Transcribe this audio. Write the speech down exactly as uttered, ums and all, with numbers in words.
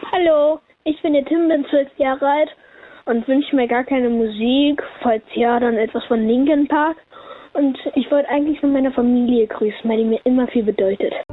Hallo, ich bin der Tim, bin zwölf Jahre alt und wünsche mir gar keine Musik. Falls ja, dann etwas von Linkin Park. Und ich wollte eigentlich nur meine Familie grüßen, weil die mir immer viel bedeutet.